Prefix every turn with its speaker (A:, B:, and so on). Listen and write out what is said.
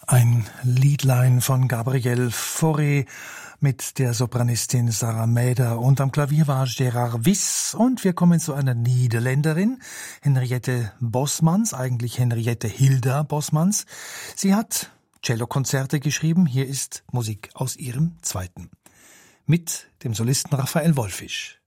A: Ein Liedlein von Gabriel Fauré mit der Sopranistin Sarah Mäder und am Klavier war Gérard Wyss. Und wir kommen zu einer Niederländerin, Henriette Bosmans, eigentlich Henriette Hilda Bosmans. Sie hat Cellokonzerte geschrieben. Hier ist Musik aus ihrem zweiten. Mit dem Solisten Raphael Wolfisch.